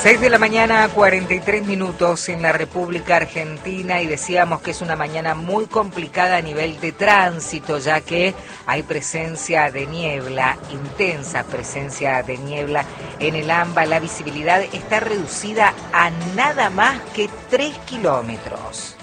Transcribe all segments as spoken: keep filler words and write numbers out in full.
seis de la mañana, cuarenta y tres minutos en la República Argentina, y decíamos que es una mañana muy complicada a nivel de tránsito, ya que hay presencia de niebla, intensa presencia de niebla en el AMBA. La visibilidad está reducida a nada más que tres kilómetros.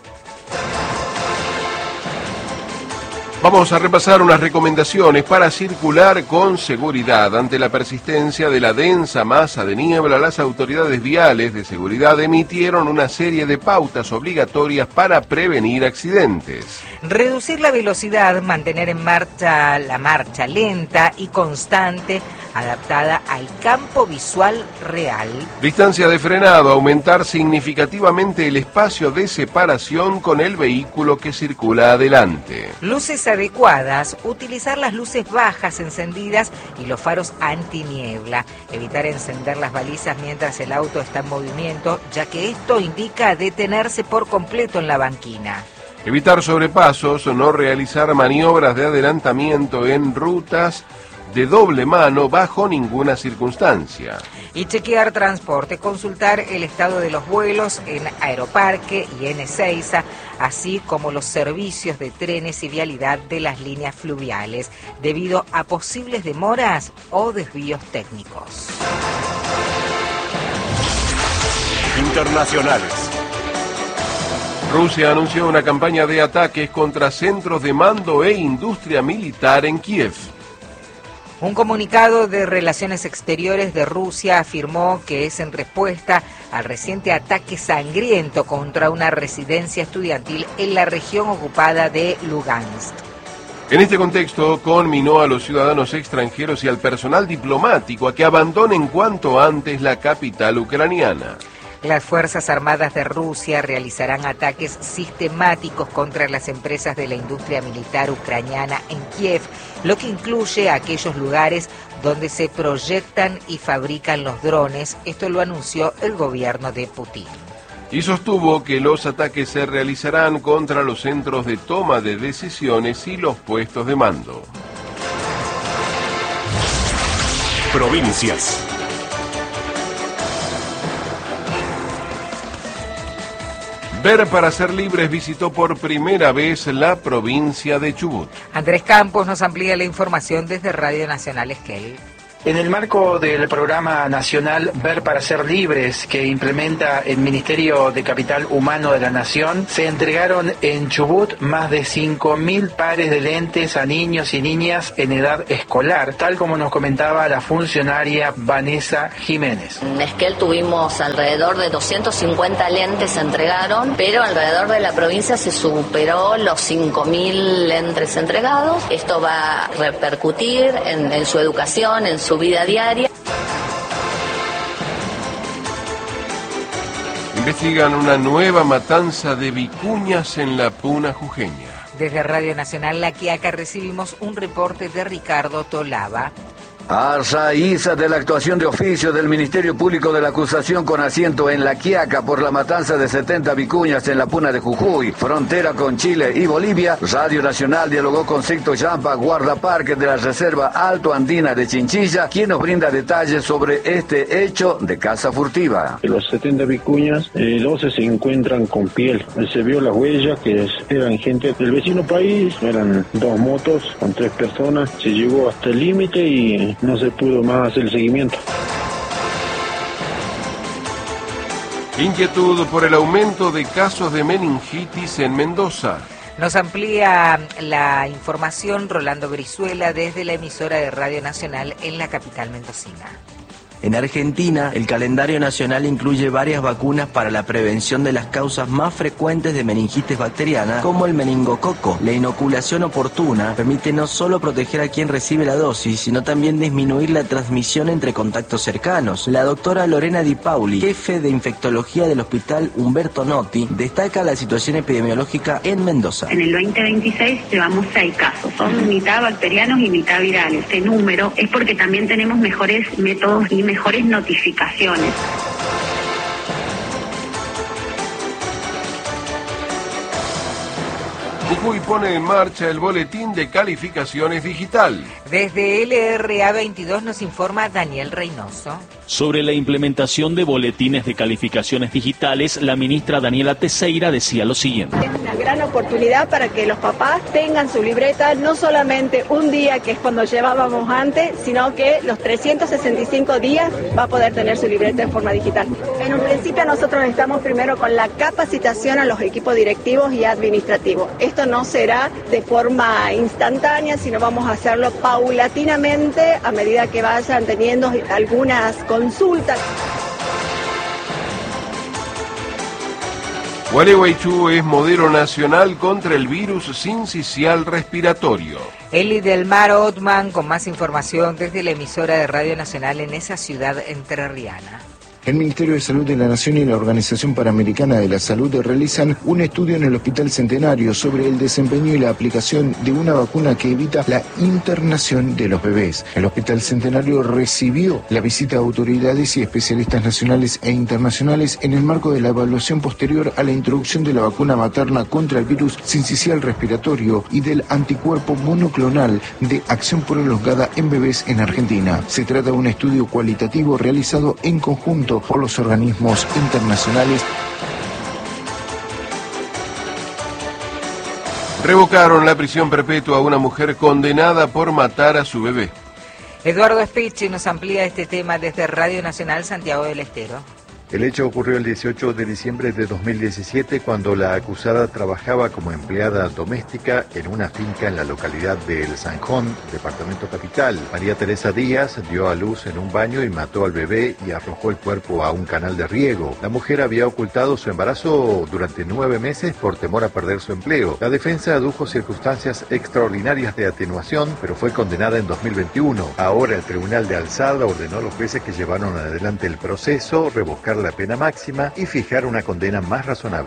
Vamos a repasar unas recomendaciones para circular con seguridad. Ante la persistencia de la densa masa de niebla, las autoridades viales de seguridad emitieron una serie de pautas obligatorias para prevenir accidentes. Reducir la velocidad, mantener en marcha la marcha lenta y constante, adaptada al campo visual real. Distancia de frenado, aumentar significativamente el espacio de separación con el vehículo que circula adelante. Luces adecuadas, utilizar las luces bajas encendidas y los faros antiniebla. Evitar encender las balizas mientras el auto está en movimiento, ya que esto indica detenerse por completo en la banquina. Evitar sobrepasos, no realizar maniobras de adelantamiento en rutas de doble mano bajo ninguna circunstancia. Y chequear transporte, consultar el estado de los vuelos en Aeroparque y en Ezeiza, así como los servicios de trenes y vialidad de las líneas fluviales, debido a posibles demoras o desvíos técnicos. Internacionales. Rusia anunció una campaña de ataques contra centros de mando e industria militar en Kiev. Un comunicado de Relaciones Exteriores de Rusia afirmó que es en respuesta al reciente ataque sangriento contra una residencia estudiantil en la región ocupada de Lugansk. En este contexto, conminó a los ciudadanos extranjeros y al personal diplomático a que abandonen cuanto antes la capital ucraniana. Las Fuerzas Armadas de Rusia realizarán ataques sistemáticos contra las empresas de la industria militar ucraniana en Kiev, lo que incluye aquellos lugares donde se proyectan y fabrican los drones. Esto lo anunció el gobierno de Putin. Y sostuvo que los ataques se realizarán contra los centros de toma de decisiones y los puestos de mando. Provincias. Ver para ser libres visitó por primera vez la provincia de Chubut. Andrés Campos nos amplía la información desde Radio Nacional Esquel. En el marco del programa nacional Ver para ser libres, que implementa el Ministerio de Capital Humano de la Nación, se entregaron en Chubut más de cinco mil pares de lentes a niños y niñas en edad escolar, tal como nos comentaba la funcionaria Vanessa Jiménez. En Esquel tuvimos alrededor de doscientos cincuenta lentes se entregaron, pero alrededor de la provincia se superó los cinco mil lentes entregados. Esto va a repercutir en, en su educación, en su vida diaria. Investigan una nueva matanza de vicuñas en la Puna jujeña. Desde Radio Nacional La Quiaca recibimos un reporte de Ricardo Tolava. A raíz de la actuación de oficio del Ministerio Público de la Acusación con asiento en La Quiaca por la matanza de setenta vicuñas en la Puna de Jujuy, frontera con Chile y Bolivia, Radio Nacional dialogó con Sixto Yampa, guardaparque de la Reserva Alto Andina de Chinchilla, quien nos brinda detalles sobre este hecho de caza furtiva. De los setenta vicuñas, eh, doce se encuentran con piel. Se vio las huellas que eran gente del vecino país, eran dos motos con tres personas, se llegó hasta el límite y no se pudo más hacer el seguimiento. Inquietud por el aumento de casos de meningitis en Mendoza. Nos amplía la información Rolando Brizuela desde la emisora de Radio Nacional en la capital mendocina. En Argentina, el calendario nacional incluye varias vacunas para la prevención de las causas más frecuentes de meningitis bacteriana, como el meningococo. La inoculación oportuna permite no solo proteger a quien recibe la dosis, sino también disminuir la transmisión entre contactos cercanos. La doctora Lorena Di Pauli, jefe de infectología del Hospital Humberto Notti, destaca la situación epidemiológica en Mendoza. En el veinte veintiséis llevamos seis casos, son mitad bacterianos y mitad virales. Este número es porque también tenemos mejores métodos y mejores notificaciones. Jujuy pone en marcha el boletín de calificaciones digital. Desde L R A veintidós nos informa Daniel Reynoso. Sobre la implementación de boletines de calificaciones digitales, la ministra Daniela Teixeira decía lo siguiente. Es una gran oportunidad para que los papás tengan su libreta, no solamente un día, que es cuando llevábamos antes, sino que los trescientos sesenta y cinco días va a poder tener su libreta en forma digital. En un principio nosotros estamos primero con la capacitación a los equipos directivos y administrativos. Esto no será de forma instantánea, sino vamos a hacerlo paulatinamente a medida que vayan teniendo algunas consultas. Gualeguaychú es modelo nacional contra el virus sincicial respiratorio. Eli del Mar Otman con más información desde la emisora de Radio Nacional en esa ciudad entrerriana. El Ministerio de Salud de la Nación y la Organización Panamericana de la Salud realizan un estudio en el Hospital Centenario sobre el desempeño y la aplicación de una vacuna que evita la internación de los bebés. El Hospital Centenario recibió la visita de autoridades y especialistas nacionales e internacionales en el marco de la evaluación posterior a la introducción de la vacuna materna contra el virus sincicial respiratorio y del anticuerpo monoclonal de acción prolongada en bebés en Argentina. Se trata de un estudio cualitativo realizado en conjunto por los organismos internacionales. Revocaron la prisión perpetua a una mujer condenada por matar a su bebé. Eduardo Espicci nos amplía este tema desde Radio Nacional Santiago del Estero. El hecho ocurrió el dieciocho de diciembre de dos mil diecisiete cuando la acusada trabajaba como empleada doméstica en una finca en la localidad de El Zanjón, departamento capital. María Teresa Díaz dio a luz en un baño y mató al bebé y arrojó el cuerpo a un canal de riego. La mujer había ocultado su embarazo durante nueve meses por temor a perder su empleo. La defensa adujo circunstancias extraordinarias de atenuación, pero fue condenada en dos mil veintiuno. Ahora el Tribunal de Alzada ordenó a los jueces que llevaron adelante el proceso revocar la pena máxima y fijar una condena más razonable.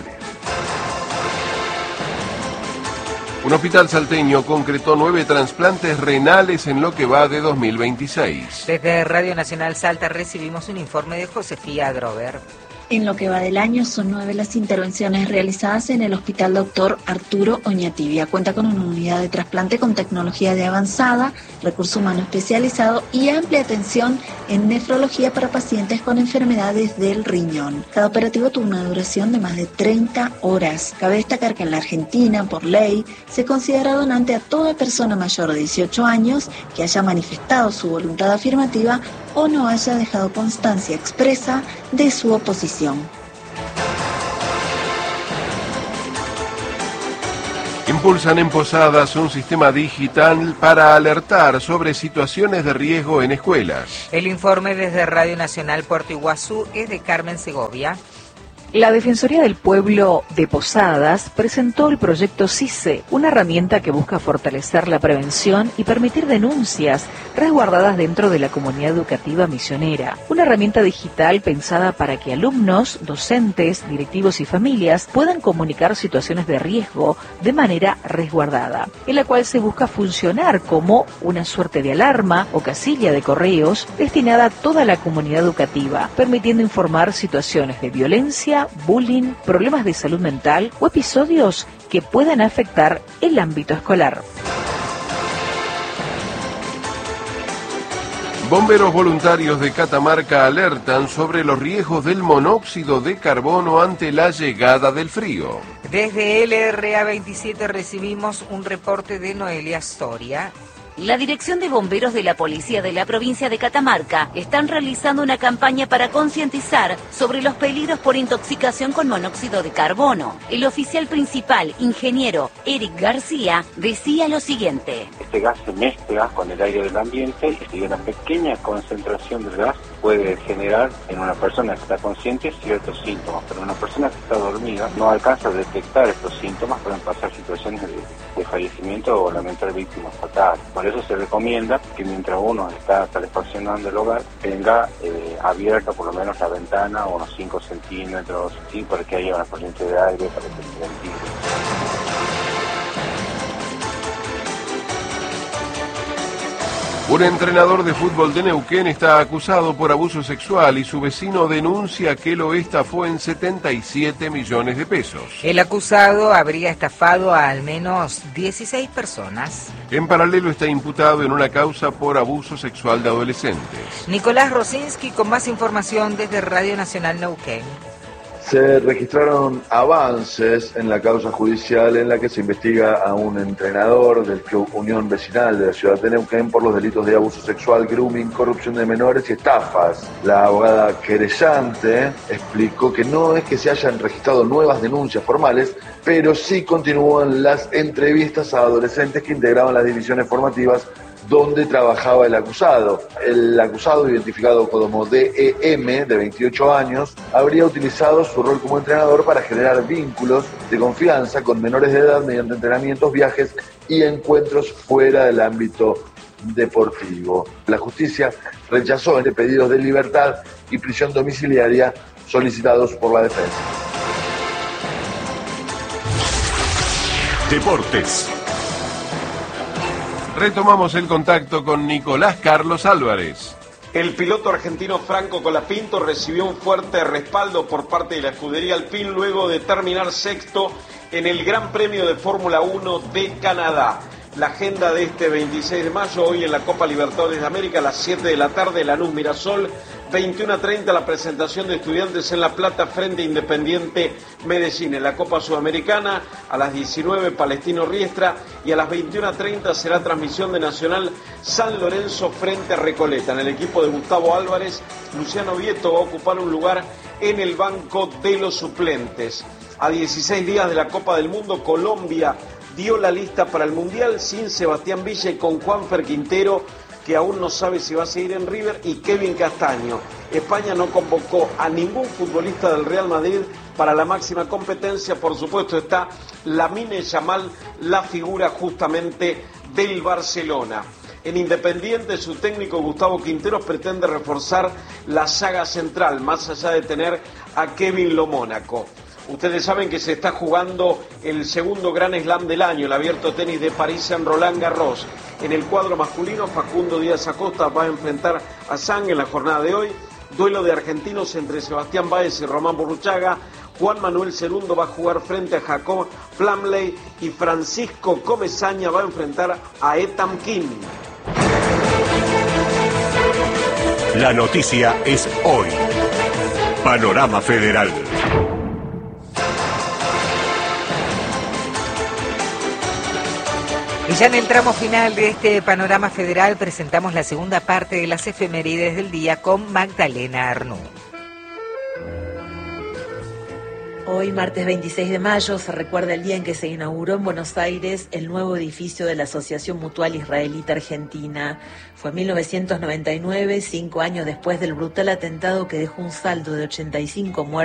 Un hospital salteño concretó nueve trasplantes renales en lo que va de dos mil veintiséis. Desde Radio Nacional Salta recibimos un informe de Josefía Grover. En lo que va del año son nueve las intervenciones realizadas en el Hospital Doctor Arturo Oñatibia. Cuenta con una unidad de trasplante con tecnología de avanzada, recurso humano especializado y amplia atención en nefrología para pacientes con enfermedades del riñón. Cada operativo tuvo una duración de más de treinta horas. Cabe destacar que en la Argentina, por ley, se considera donante a toda persona mayor de dieciocho años que haya manifestado su voluntad afirmativa o no haya dejado constancia expresa de su oposición. Impulsan en Posadas un sistema digital para alertar sobre situaciones de riesgo en escuelas. El informe desde Radio Nacional Puerto Iguazú es de Carmen Segovia. La Defensoría del Pueblo de Posadas presentó el proyecto CICE, una herramienta que busca fortalecer la prevención y permitir denuncias resguardadas dentro de la comunidad educativa misionera. Una herramienta digital pensada para que alumnos, docentes, directivos y familias puedan comunicar situaciones de riesgo de manera resguardada, en la cual se busca funcionar como una suerte de alarma o casilla de correos destinada a toda la comunidad educativa, permitiendo informar situaciones de violencia, bullying, problemas de salud mental o episodios que puedan afectar el ámbito escolar. Bomberos voluntarios de Catamarca alertan sobre los riesgos del monóxido de carbono ante la llegada del frío. Desde L R A veintisiete recibimos un reporte de Noelia Storia. La Dirección de Bomberos de la Policía de la provincia de Catamarca están realizando una campaña para concientizar sobre los peligros por intoxicación con monóxido de carbono. El oficial principal, ingeniero Eric García, decía lo siguiente. Este gas se mezcla con el aire del ambiente y una pequeña concentración del gas puede generar en una persona que está consciente ciertos síntomas, pero una persona que está dormida no alcanza a detectar estos síntomas, pueden pasar situaciones de, de fallecimiento o lamentar víctimas fatales. Por eso se recomienda que mientras uno está calefaccionando el hogar, tenga eh, abierta por lo menos la ventana unos cinco centímetros, ¿sí? Para que haya una corriente de aire, para que se ventile. Un entrenador de fútbol de Neuquén está acusado por abuso sexual y su vecino denuncia que lo estafó en setenta y siete millones de pesos. El acusado habría estafado a al menos dieciséis personas. En paralelo está imputado en una causa por abuso sexual de adolescentes. Nicolás Rosinski con más información desde Radio Nacional Neuquén. Se registraron avances en la causa judicial en la que se investiga a un entrenador del Club Unión Vecinal de la ciudad de Neuquén por los delitos de abuso sexual, grooming, corrupción de menores y estafas. La abogada querellante explicó que no es que se hayan registrado nuevas denuncias formales, pero sí continúan las entrevistas a adolescentes que integraban las divisiones formativas donde trabajaba el acusado. El acusado, identificado como D E M, de veintiocho años, habría utilizado su rol como entrenador para generar vínculos de confianza con menores de edad mediante entrenamientos, viajes y encuentros fuera del ámbito deportivo. La justicia rechazó entre pedidos de libertad y prisión domiciliaria solicitados por la defensa. Deportes. Retomamos el contacto con Nicolás Carlos Álvarez. El piloto argentino Franco Colapinto recibió un fuerte respaldo por parte de la escudería Alpine luego de terminar sexto en el Gran Premio de Fórmula uno de Canadá. La agenda de este veintiséis de mayo, hoy en la Copa Libertadores de América, a las siete de la tarde, Lanús Mirasol, veintiuno a treinta la presentación de Estudiantes en La Plata frente a Independiente Medellín. En la Copa Sudamericana, a las diecinueve, Palestino Riestra, y a las veintiuno a treinta será transmisión de Nacional San Lorenzo frente a Recoleta. En el equipo de Gustavo Álvarez, Luciano Vieto va a ocupar un lugar en el banco de los suplentes. A dieciséis días de la Copa del Mundo, Colombia dio la lista para el Mundial sin Sebastián Villa y con Juanfer Quintero, que aún no sabe si va a seguir en River, y Kevin Castaño. España no convocó a ningún futbolista del Real Madrid para la máxima competencia. Por supuesto está Lamine Yamal, la figura justamente del Barcelona. En Independiente, su técnico Gustavo Quinteros pretende reforzar la saga central, más allá de tener a Kevin Lo Mónaco. Ustedes saben que se está jugando el segundo Gran Slam del año, el Abierto Tenis de París en Roland Garros. En el cuadro masculino, Facundo Díaz Acosta va a enfrentar a Zhang en la jornada de hoy. Duelo de argentinos entre Sebastián Báez y Román Burruchaga. Juan Manuel Cerundo va a jugar frente a Jacob Plumlee y Francisco Comesaña va a enfrentar a Ethan King. La noticia es hoy. Panorama Federal. Y ya en el tramo final de este Panorama Federal presentamos la segunda parte de las efemérides del día con Magdalena Arnú. Hoy, martes veintiséis de mayo, se recuerda el día en que se inauguró en Buenos Aires el nuevo edificio de la Asociación Mutual Israelita Argentina. Fue en mil novecientos noventa y nueve, cinco años después del brutal atentado que dejó un saldo de ochenta y cinco muertos